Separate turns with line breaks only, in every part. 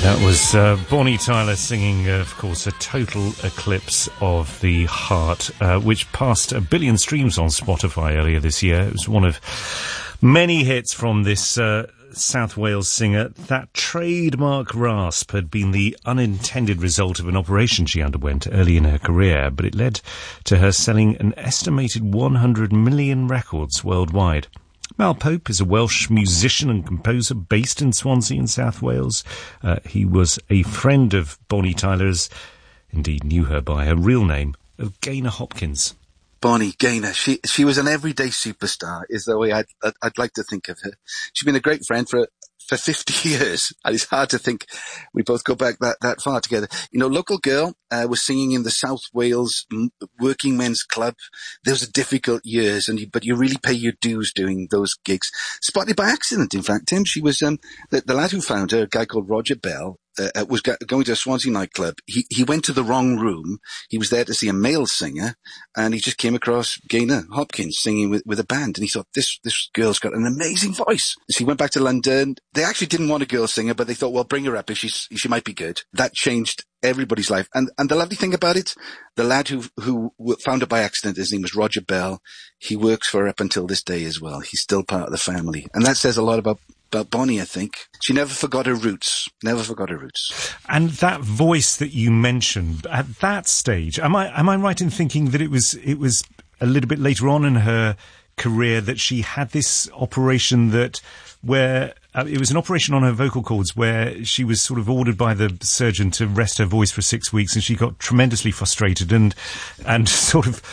That was Bonnie Tyler singing, of course, A Total Eclipse of the Heart, which passed 1 billion streams on Spotify earlier this year. It was one of many hits from this South Wales singer. That trademark rasp had been the unintended result of an operation she underwent early in her career, but it led to her selling an estimated 100 million records worldwide. Mal Pope is a Welsh musician and composer based in Swansea in South Wales. He was a friend of Bonnie Tyler's, indeed knew her by her real name of Gaynor Hopkins.
Bonnie Gaynor, she was an everyday superstar, is the way I'd like to think of her. She's been a great friend for 50 years, and it's hard to think we both go back that far together. You know, local girl, was singing in the South Wales Working Men's Club. Those are difficult years, but you really pay your dues doing those gigs. Spotted by accident, in fact, Tim. She was, the lad who found her, a guy called Roger Bell, was going to a Swansea nightclub. He went to the wrong room. He was there to see a male singer, and he just came across Gaynor Hopkins singing with a band, and he thought, this girl's got an amazing voice. So he went back to London. They actually didn't want a girl singer, but they thought, well, bring her up if she might be good. That changed everybody's life. And the lovely thing about it, the lad who found her by accident, his name was Roger Bell. He works for her up until this day as well. He's still part of the family. And that says a lot about Bonnie, I think. She never forgot her roots. Never forgot her roots.
And that voice that you mentioned at that stage, am I right in thinking that it was a little bit later on in her career that she had this operation where it was an operation on her vocal cords where she was sort of ordered by the surgeon to rest her voice for 6 weeks, and she got tremendously frustrated and sort of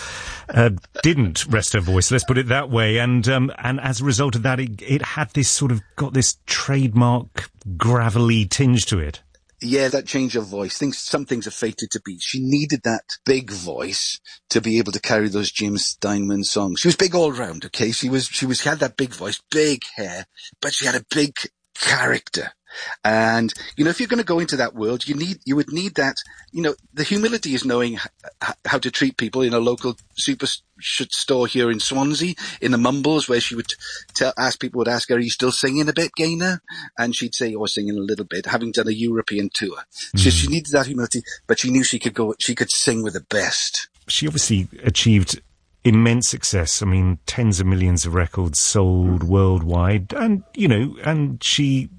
didn't rest her voice, let's put it that way, and as a result of that, it had this sort of got this trademark gravelly tinge to it.
Yeah, that change of voice. Some things are fated to be. She needed that big voice to be able to carry those Jim Steinman songs. She was big all round, okay? She had that big voice, big hair, but she had a big character. And, you know, if you're going to go into that world, you would need that, you know, the humility is knowing how to treat people in a local store here in Swansea, in the Mumbles, where she would people would ask her, are you still singing a bit, Gaynor? And she'd say, oh, singing a little bit, having done a European tour. So she needed that humility, but she knew she could sing with the best.
She obviously achieved immense success. I mean, tens of millions of records sold worldwide. And, you know, and she,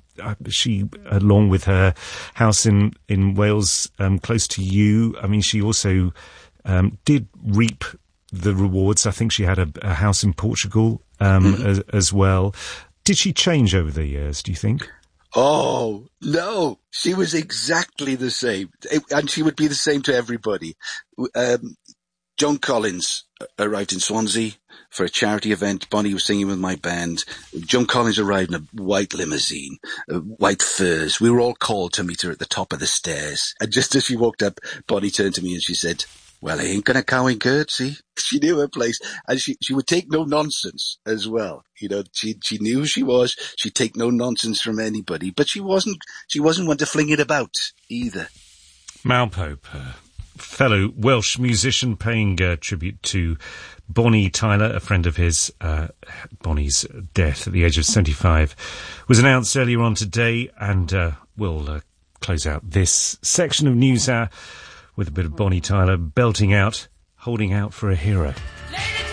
along with her house in Wales, close to you, I mean, she also did reap the rewards. I think she had a house in Portugal as well. Did she change over the years, do you think?
Oh, no. She was exactly the same. And she would be the same to everybody. Joan Collins arrived in Swansea for a charity event. Bonnie was singing with my band. Joan Collins arrived in a white limousine, white furs. We were all called to meet her at the top of the stairs. And just as she walked up, Bonnie turned to me and she said, well, I ain't gonna cow in curtsy. She knew her place, and she would take no nonsense as well. You know, she knew who she was. She'd take no nonsense from anybody, but she wasn't one to fling it about either.
Mal Pope, fellow Welsh musician, paying tribute to Bonnie Tyler, a friend of his. Bonnie's death at the age of 75 was announced earlier on today, and we'll close out this section of News Hour with a bit of Bonnie Tyler belting out, holding out for a hero.